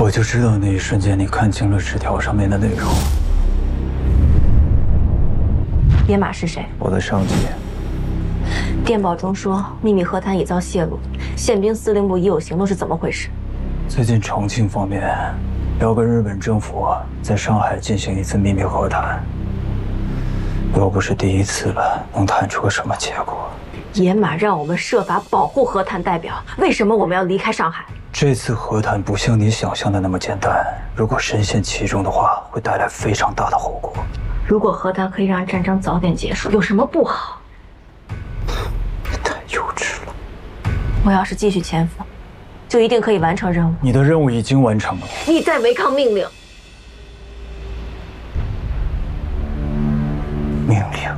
我就知道那一瞬间你看清了纸条上面的内容。 野马是谁？ 我的上级。 电报中说秘密和谈已遭泄露，宪兵司令部已有行动，是怎么回事？ 最近重庆方面要跟日本政府在上海进行一次秘密和谈，又不是第一次了，能谈出个什么结果？ 野马让我们设法保护和谈代表，为什么我们要离开上海？ 这次和谈不像你想象的那么简单，如果深陷其中的话，会带来非常大的后果。 如果和谈可以让战争早点结束，有什么不好？ 你太幼稚了。 我要是继续潜伏，就一定可以完成任务。 你的任务已经完成了。 你在违抗命令。 命令。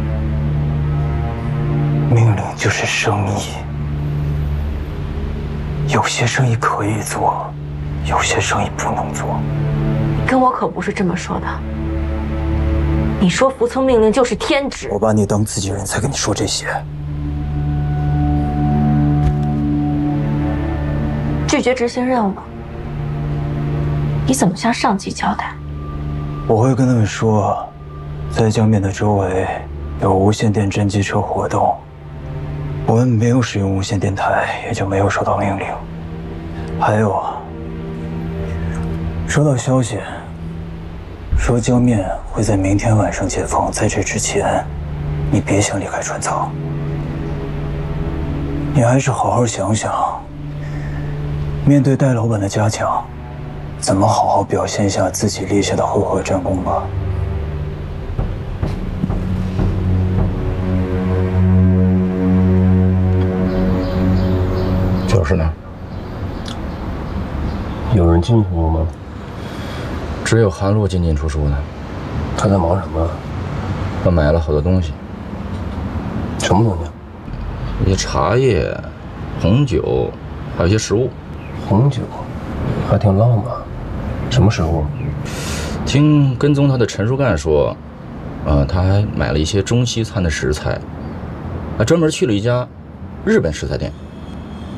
命令就是生意。有些生意可以做，有些生意不能做。 你跟我可不是这么说的。你说服从命令就是天职。 我把你当自己人才跟你说这些。 拒绝执行任务，你怎么向上级交代？ 我会跟他们说，在江面的周围有无线电侦缉车活动，我们没有使用无线电台，也就没有收到命令。还有，收到消息说江面会在明天晚上解放，在这之前，你别想离开船舱。你还是好好想想，面对戴老板的加强，怎么好好表现一下自己立下的赫赫战功吧。 就是呢。有人进去过吗？只有韩露进进出出的。他在忙什么？他买了好多东西。什么东西？一些茶叶、红酒，还有一些食物。红酒，还挺浪漫。什么食物？听跟踪他的陈树干说，他还买了一些中西餐的食材，还专门去了一家日本食材店。